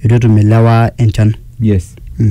itu milewa enchan. Yes.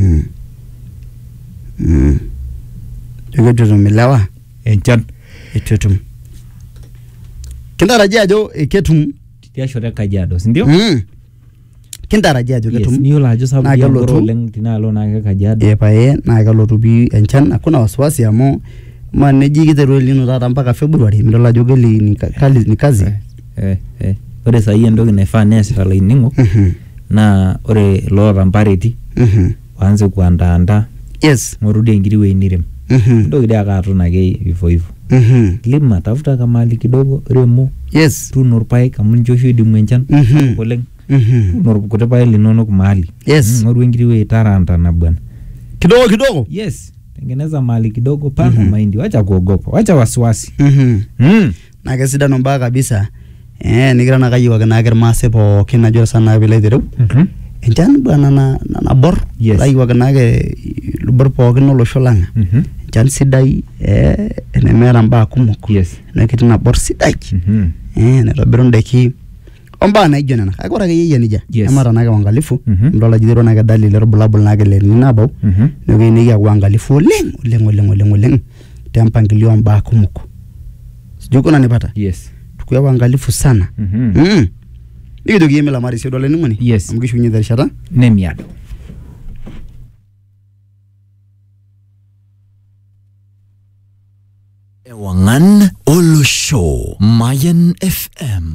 Itu milewa Enchan. itu. Kintarajia ajo ketum Tiasho Kajiado, ndio? Kintarajia ajo ketum. Yes, niyo ajo sababu ya ngoro leng tinalo na Kajiado. Pae na kalotu bi enchan hakuna wasiwasi amo maneji kiteru lino tata mpaka February mdola ajo geli ni kazi. Ore sai entoki naifaa neesita lainingo na ore loota mpareti waanze kuandaanda. Yes. Ngorudi enkiti wei nirem. Ndoki dia kaatuna ake hivyo hivyo. Lima tafuta kamali kidogo remo. Yes. Tuno irpaek amu ninche oshi edimu enchan oleng. Tuno kuti paek linonok mahali. Yes. Ngoru enkiti wei taranta na bwana. Kidogo. Yes. Tengeneza mahali kidogo panda mahindi. Wacha kuogopa. Wacha wasiwasi. Na kesidano mbaya kabisa. Nigira nakayiwaki naa irmaasai pookin najo sana vile aitereu. Enchan bwana na bor. Yes. Kayiwaki naake bor pookin olosho lang. Enchan sidai enemeeta mbaa kumok. Yes. Nekiti na bor sidai. Naitobiru ndaiki ombaa naijo nena. Kake ore akeyie nejia. Emaata naake uangalifu. Mdola jidero naake dalili irbulabul naake leni nabau. Neeku nikia uangalifu oleng. Tempangilio ombaa kumok. Sijui kuna nipata? Yes. Tukuya uangalifu sana. Nikijoki yemela mari sio dole nimuni. Yes. Amkishunyie dharishata. Nemiado. Ewangan Olo Show Mayan FM.